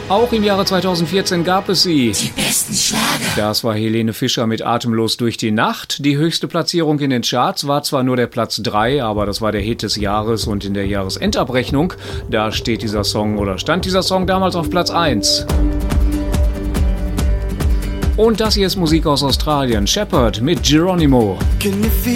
Auch im Jahre 2014 gab es sie. Die besten Schlager. Das war Helene Fischer mit Atemlos durch die Nacht. Die höchste Platzierung in den Charts war zwar nur der Platz 3, aber das war der Hit des Jahres und in der Jahresendabrechnung, da stand dieser Song damals auf Platz 1. Und das hier ist Musik aus Australien. Shepherd mit Geronimo. Can you feel